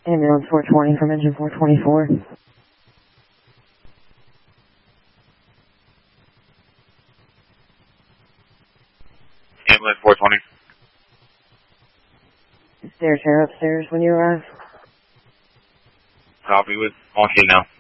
Ambulance 420 from engine 424. Ambulance 420. Stairs here upstairs when you arrive. Copy with on now.